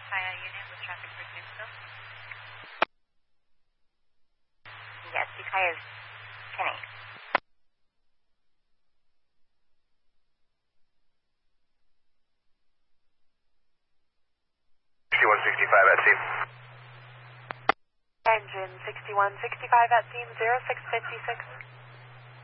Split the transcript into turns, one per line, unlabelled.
Kaya unit with traffic for Tombstone.
Yes, Ukiah is Kenny.
6165 at scene.
Engine 6165 at scene 0656.